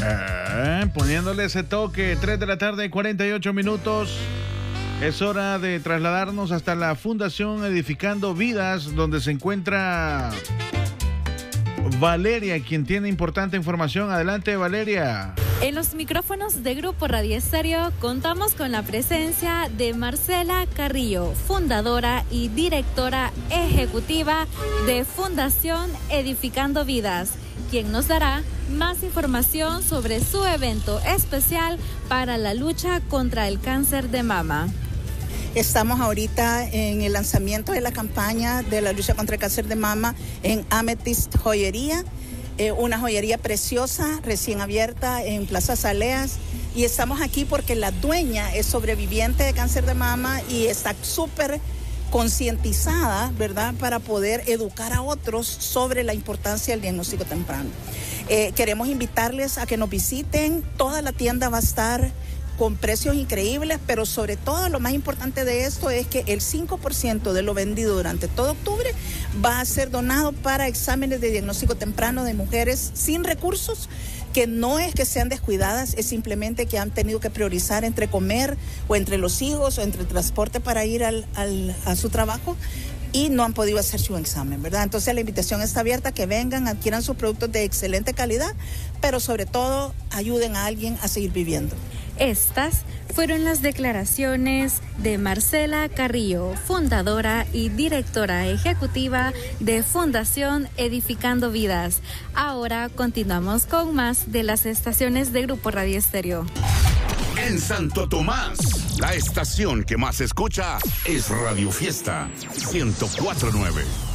Poniéndole ese toque, 3 de la tarde, 48 minutos. Es hora de trasladarnos hasta la Fundación Edificando Vidas, donde se encuentra Valeria, quien tiene importante información. Adelante, Valeria. En los micrófonos de Grupo Radio Estéreo contamos con la presencia de Marcela Carrillo, fundadora y directora ejecutiva de Fundación Edificando Vidas, quien nos dará más información sobre su evento especial para la lucha contra el cáncer de mama. Estamos ahorita en el lanzamiento de la campaña de la lucha contra el cáncer de mama en Amethyst Joyería, una joyería preciosa, recién abierta en Plaza Zaleas. Y estamos aquí porque la dueña es sobreviviente de cáncer de mama y está súper concientizada, ¿verdad?, para poder educar a otros sobre la importancia del diagnóstico temprano. Queremos invitarles a que nos visiten. Toda la tienda va a estar con precios increíbles, pero sobre todo lo más importante de esto es que el 5% de lo vendido durante todo octubre va a ser donado para exámenes de diagnóstico temprano de mujeres sin recursos, que no es que sean descuidadas, es simplemente que han tenido que priorizar entre comer o entre los hijos o entre el transporte para ir a su trabajo y no han podido hacer su examen, ¿verdad? Entonces la invitación está abierta, que vengan, adquieran sus productos de excelente calidad, pero sobre todo ayuden a alguien a seguir viviendo. Estas fueron las declaraciones de Marcela Carrillo, fundadora y directora ejecutiva de Fundación Edificando Vidas. Ahora continuamos con más de las estaciones de Grupo Radio Estéreo. En Santo Tomás, la estación que más escucha es Radio Fiesta 104.9.